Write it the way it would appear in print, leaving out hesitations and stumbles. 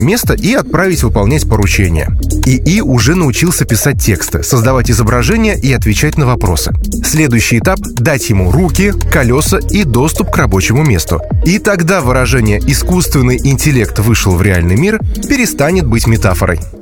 место и отправить выполнять поручения. ИИ уже научился писать тексты, создавать изображения и отвечать на вопросы. Следующий этап — дать ему руки, колеса и доступ к рабочему месту. И тогда выражение «искусственный интеллект вышел в реальный мир» перестанет быть метафорой.